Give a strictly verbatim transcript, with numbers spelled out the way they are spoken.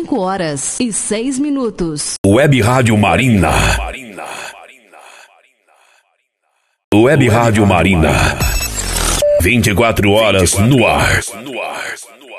cinco horas e seis minutos. Web Rádio Marina. Web Rádio Marina. vinte e quatro horas no ar.